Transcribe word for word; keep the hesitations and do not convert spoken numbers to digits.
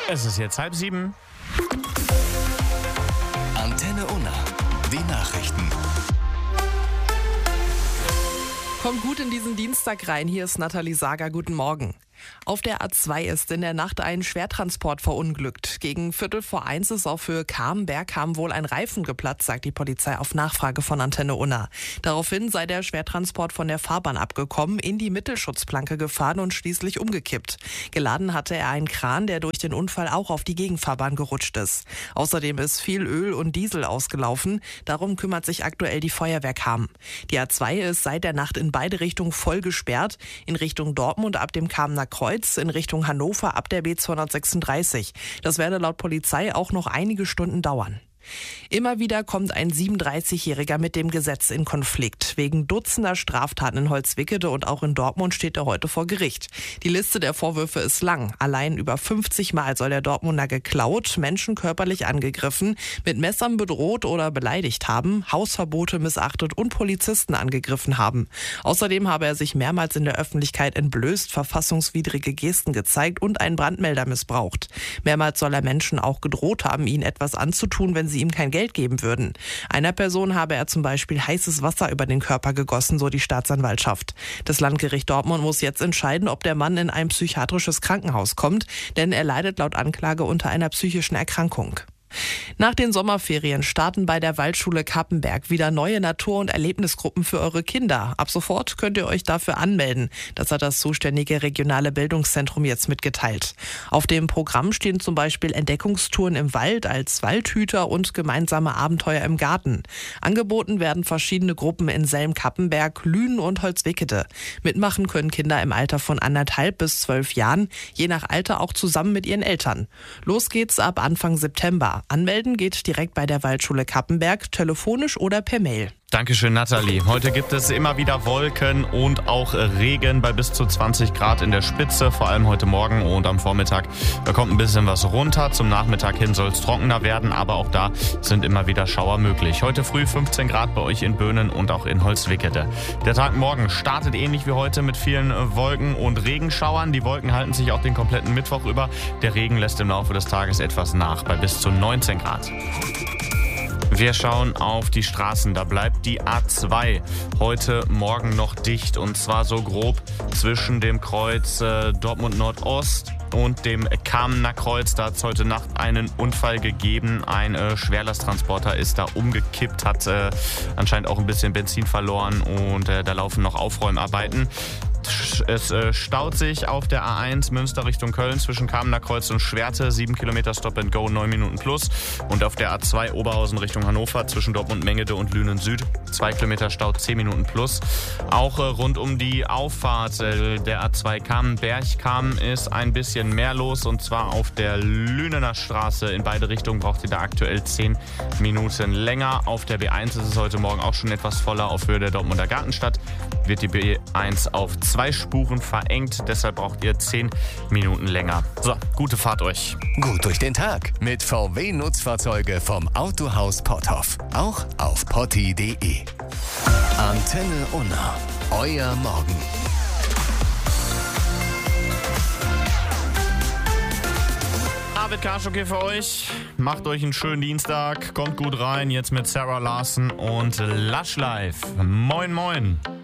Es ist jetzt halb sieben. Antenne Unna, die Nachrichten. Kommt gut in diesen Dienstag rein. Hier ist Nathalie Sager. Guten Morgen. Auf der A zwei ist in der Nacht ein Schwertransport verunglückt. Gegen Viertel vor eins ist auf Höhe Camberg wohl ein Reifen geplatzt, sagt die Polizei auf Nachfrage von Antenne Unna. Daraufhin sei der Schwertransport von der Fahrbahn abgekommen, in die Mittelschutzplanke gefahren und schließlich umgekippt. Geladen hatte er einen Kran, der durch den Unfall auch auf die Gegenfahrbahn gerutscht ist. Außerdem ist viel Öl und Diesel ausgelaufen. Darum kümmert sich aktuell die Feuerwehr Cham. Die A zwei ist seit der Nacht in beide Richtungen voll gesperrt. In Richtung Dortmund ab dem Kamener Kreuz, in Richtung Hannover ab der B zweihundertsechsunddreißig. Das werde laut Polizei auch noch einige Stunden dauern. Immer wieder kommt ein siebenunddreißigjähriger mit dem Gesetz in Konflikt. Wegen dutzender Straftaten in Holzwickede und auch in Dortmund steht er heute vor Gericht. Die Liste der Vorwürfe ist lang. Allein über fünfzig Mal soll der Dortmunder geklaut, Menschen körperlich angegriffen, mit Messern bedroht oder beleidigt haben, Hausverbote missachtet und Polizisten angegriffen haben. Außerdem habe er sich mehrmals in der Öffentlichkeit entblößt, verfassungswidrige Gesten gezeigt und einen Brandmelder missbraucht. Mehrmals soll er Menschen auch gedroht haben, ihnen etwas anzutun, wenn sie ihm kein Geld geben würden. Einer Person habe er zum Beispiel heißes Wasser über den Körper gegossen, so die Staatsanwaltschaft. Das Landgericht Dortmund muss jetzt entscheiden, ob der Mann in ein psychiatrisches Krankenhaus kommt, denn er leidet laut Anklage unter einer psychischen Erkrankung. Nach den Sommerferien starten bei der Waldschule Cappenberg wieder neue Natur- und Erlebnisgruppen für eure Kinder. Ab sofort könnt ihr euch dafür anmelden. Das hat das zuständige regionale Bildungszentrum jetzt mitgeteilt. Auf dem Programm stehen zum Beispiel Entdeckungstouren im Wald als Waldhüter und gemeinsame Abenteuer im Garten. Angeboten werden verschiedene Gruppen in Selm-Cappenberg, Lünen und Holzwickede. Mitmachen können Kinder im Alter von anderthalb bis zwölf Jahren, je nach Alter auch zusammen mit ihren Eltern. Los geht's ab Anfang September. Anmelden geht direkt bei der Waldschule Cappenberg, telefonisch oder per Mail. Dankeschön, Nathalie. Heute gibt es immer wieder Wolken und auch Regen bei bis zu zwanzig Grad in der Spitze, vor allem heute Morgen und am Vormittag. Da kommt ein bisschen was runter. Zum Nachmittag hin soll es trockener werden, aber auch da sind immer wieder Schauer möglich. Heute früh fünfzehn Grad bei euch in Böhnen und auch in Holzwickede. Der Tag morgen startet ähnlich wie heute mit vielen Wolken und Regenschauern. Die Wolken halten sich auch den kompletten Mittwoch über. Der Regen lässt im Laufe des Tages etwas nach bei bis zu neunzehn Grad. Wir schauen auf die Straßen. Da bleibt die A zwei heute Morgen noch dicht. Und zwar so grob zwischen dem Kreuz äh, Dortmund Nordost und dem Kamener Kreuz. Da hat es heute Nacht einen Unfall gegeben. Ein äh, Schwerlasttransporter ist da umgekippt, hat äh, anscheinend auch ein bisschen Benzin verloren und äh, da laufen noch Aufräumarbeiten. Es äh, staut sich auf der A eins Münster Richtung Köln zwischen Kamener Kreuz und Schwerte. sieben Kilometer Stop and Go, neun Minuten plus. Und auf der A zwei Oberhausen Richtung Hannover zwischen Dortmund Mengede und Lünen Süd. zwei Kilometer Stau, zehn Minuten plus. Auch äh, rund um die Auffahrt äh, der A zwei Kamen-Berg-Kamen ist ein bisschen mehr los. Und zwar auf der Lünener Straße. In beide Richtungen braucht ihr da aktuell zehn Minuten länger. Auf der B eins ist es heute Morgen auch schon etwas voller. Auf Höhe der Dortmunder Gartenstadt wird die B eins auf zwei Spuren verengt, deshalb braucht ihr zehn Minuten länger. So, gute Fahrt euch. Gut durch den Tag mit V W-Nutzfahrzeuge vom Autohaus Potthoff. Auch auf potti punkt de. Antenne Unna, euer Morgen. David Karschuk für euch. Macht euch einen schönen Dienstag. Kommt gut rein. Jetzt mit Sarah Larson und Lush Life. Moin, moin.